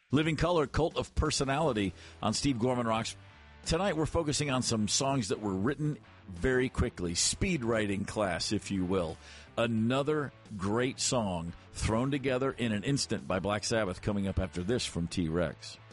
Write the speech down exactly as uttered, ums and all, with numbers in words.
Living Color, Cult of Personality on Steve Gorman Rocks. Tonight we're focusing on some songs that were written very quickly. Speed writing class, if you will. Another great song thrown together in an instant by Black Sabbath coming up after this from T-Rex.